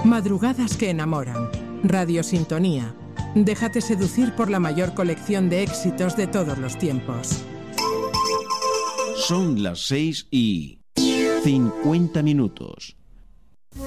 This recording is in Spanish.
Madrugadas que enamoran. Radio Sintonía. Déjate seducir por la mayor colección de éxitos de todos los tiempos. Son las 6:50.